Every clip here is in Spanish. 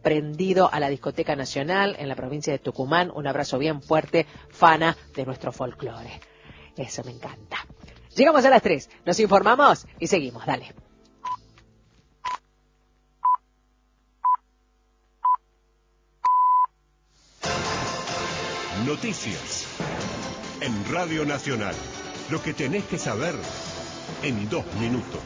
prendido a la Discoteca Nacional en la provincia de Tucumán. Un abrazo bien fuerte, fana de nuestro folclore. Eso me encanta. Llegamos a las 3, nos informamos y seguimos, dale. Noticias en Radio Nacional. Lo que tenés que saber en 2 minutos.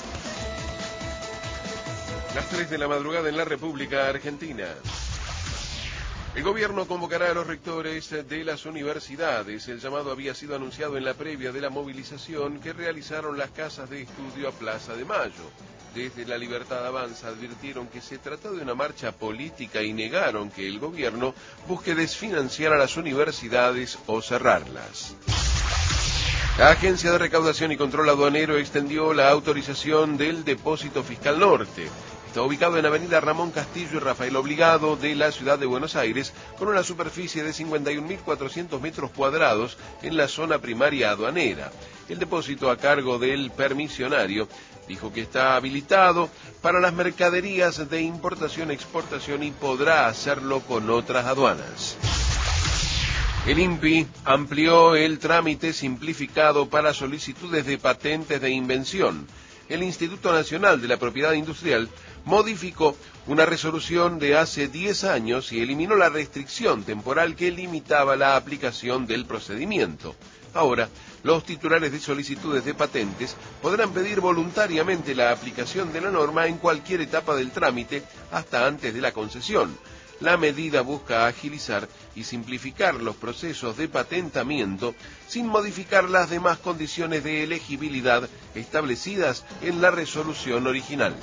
Las 3 de la madrugada en la República Argentina. El gobierno convocará a los rectores de las universidades. El llamado había sido anunciado en la previa de la movilización que realizaron las casas de estudio a Plaza de Mayo. Desde La Libertad Avanza advirtieron que se trata de una marcha política y negaron que el gobierno busque desfinanciar a las universidades o cerrarlas. La Agencia de Recaudación y Control Aduanero extendió la autorización del Depósito Fiscal Norte. Está ubicado en Avenida Ramón Castillo y Rafael Obligado de la ciudad de Buenos Aires, con una superficie de 51.400 metros cuadrados en la zona primaria aduanera. El depósito a cargo del permisionario dijo que está habilitado para las mercaderías de importación-exportación y podrá hacerlo con otras aduanas. El INPI amplió el trámite simplificado para solicitudes de patentes de invención. El Instituto Nacional de la Propiedad Industrial modificó una resolución de hace 10 años y eliminó la restricción temporal que limitaba la aplicación del procedimiento. Ahora, los titulares de solicitudes de patentes podrán pedir voluntariamente la aplicación de la norma en cualquier etapa del trámite hasta antes de la concesión. La medida busca agilizar y simplificar los procesos de patentamiento sin modificar las demás condiciones de elegibilidad establecidas en la resolución original.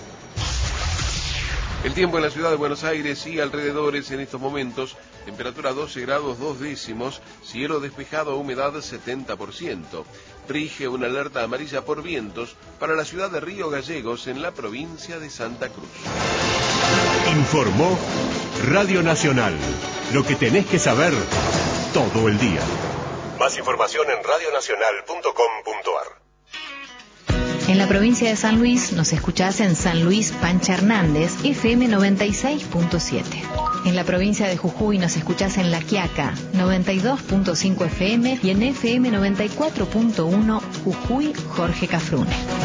El tiempo en la ciudad de Buenos Aires y alrededores en estos momentos: temperatura 12 grados 2 décimos, cielo despejado, humedad 70%. Rige una alerta amarilla por vientos para la ciudad de Río Gallegos en la provincia de Santa Cruz. Informó Radio Nacional. Lo que tenés que saber todo el día. Más información en radionacional.com.ar. En la provincia de San Luis nos escuchás en San Luis Pancha Hernández, FM 96.7. En la provincia de Jujuy nos escuchás en La Quiaca, 92.5 FM y en FM 94.1 Jujuy Jorge Cafrune.